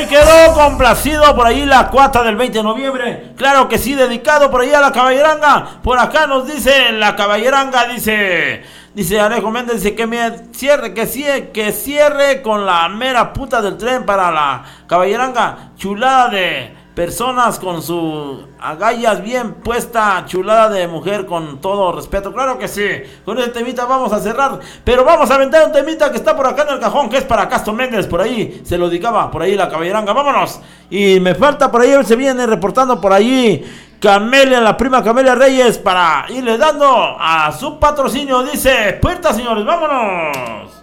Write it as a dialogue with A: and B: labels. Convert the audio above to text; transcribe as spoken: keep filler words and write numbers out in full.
A: ahí quedó complacido por ahí la cuata del veinte de noviembre. Claro que sí, dedicado por ahí a la caballeranga. Por acá nos dice la caballeranga, dice... Dice Alejo Méndez, dice que me cierre, que cierre, que cierre con la mera puta del tren para la caballeranga. Chulada de personas con sus agallas bien puesta, chulada de mujer con todo respeto. Claro que sí, con ese temita vamos a cerrar, pero vamos a aventar un temita que está por acá en el cajón, que es para Castro Méndez, por ahí se lo dedicaba, por ahí la caballeranga, vámonos. Y me falta por ahí, se viene reportando por allí Camelia, la prima Camelia Reyes, para irle dando a su patrocinio. Dice, puerta señores, vámonos.